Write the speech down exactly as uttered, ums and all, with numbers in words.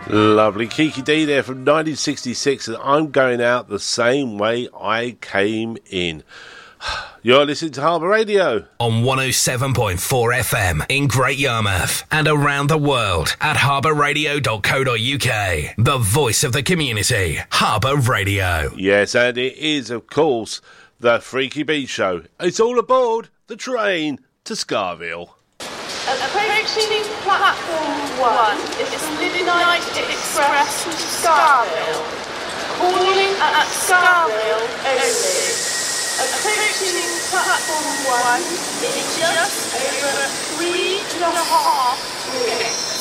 Lovely. Kiki D there from nineteen sixty-six, and I'm going out the same way I came in. You're listening to Harbour Radio on one oh seven point four F M in Great Yarmouth and around the world at harbour radio dot co dot U K. The voice of the community, Harbour Radio. Yes, and it is, of course, the Freaky Beach Show. It's all aboard the train to Scarville. Approaching platform one is the Midnight Express to Scarville. Calling at Scarville only. Approaching platform one in just over three and a half minutes.